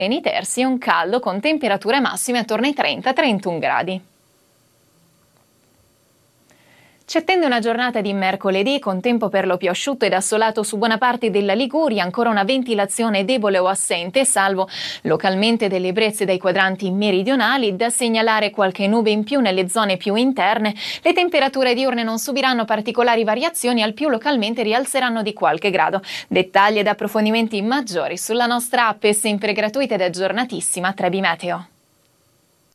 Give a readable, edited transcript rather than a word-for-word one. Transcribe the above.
Treni terzi e un caldo con temperature massime attorno ai 30-31 gradi. Ci attende una giornata di mercoledì con tempo per lo più asciutto ed assolato su buona parte della Liguria, ancora una ventilazione debole o assente, salvo localmente delle ebbrezze dai quadranti meridionali, da segnalare qualche nube in più nelle zone più interne. Le temperature diurne non subiranno particolari variazioni, al più localmente rialzeranno di qualche grado. Dettagli ed approfondimenti maggiori sulla nostra app, sempre gratuita ed aggiornatissima Trebi Meteo.